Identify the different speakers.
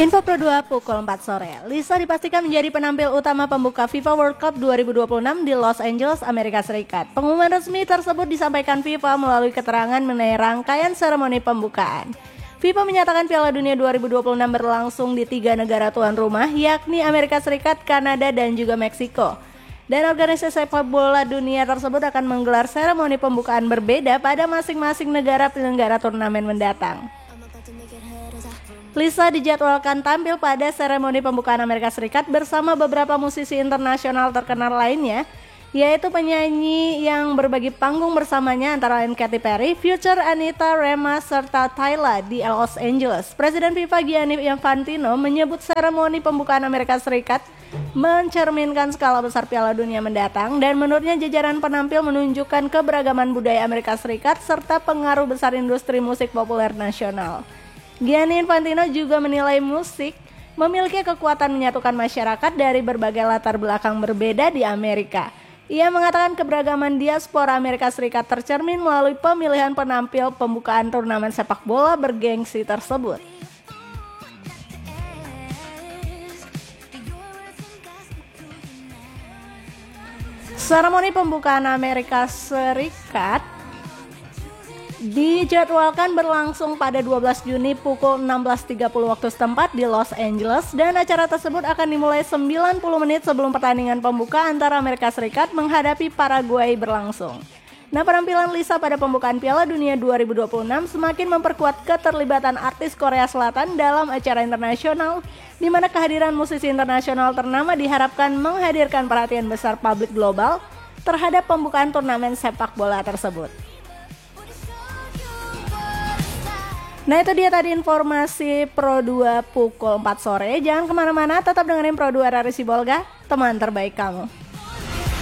Speaker 1: Info Pro 2 pukul 4 sore. Lisa dipastikan menjadi penampil utama pembuka FIFA World Cup 2026 di Los Angeles, Amerika Serikat. Pengumuman resmi tersebut disampaikan FIFA melalui keterangan mengenai rangkaian seremoni pembukaan. FIFA menyatakan Piala Dunia 2026 berlangsung di 3 negara tuan rumah, yakni Amerika Serikat, Kanada, dan juga Meksiko. Dan organisasi sepak bola dunia tersebut akan menggelar seremoni pembukaan berbeda pada masing-masing negara penyelenggara turnamen mendatang. Lisa dijadwalkan tampil pada seremoni pembukaan Amerika Serikat bersama beberapa musisi internasional terkenal lainnya, yaitu penyanyi yang berbagi panggung bersamanya antara lain Katy Perry, Future, Anita, Rema, serta Tyla di Los Angeles. Presiden FIFA Gianni Infantino menyebut seremoni pembukaan Amerika Serikat mencerminkan skala besar Piala Dunia mendatang, dan menurutnya jajaran penampil menunjukkan keberagaman budaya Amerika Serikat serta pengaruh besar industri musik populer nasional. Gianni Infantino juga menilai musik memiliki kekuatan menyatukan masyarakat dari berbagai latar belakang berbeda di Amerika. Ia mengatakan keberagaman diaspora Amerika Serikat tercermin melalui pemilihan penampil pembukaan turnamen sepak bola bergengsi tersebut. Seremoni pembukaan Amerika Serikat dijadwalkan berlangsung pada 12 Juni pukul 16.30 waktu setempat di Los Angeles, dan acara tersebut akan dimulai 90 menit sebelum pertandingan pembuka antara Amerika Serikat menghadapi Paraguay berlangsung. Nah, penampilan Lisa pada pembukaan Piala Dunia 2026 semakin memperkuat keterlibatan artis Korea Selatan dalam acara internasional, di mana kehadiran musisi internasional ternama diharapkan menghadirkan perhatian besar publik global terhadap pembukaan turnamen sepak bola tersebut. Nah, itu dia tadi informasi Pro 2 pukul 4 sore. Jangan kemana-mana, tetap dengerin Pro 2 dari Sibolga, teman terbaik kamu.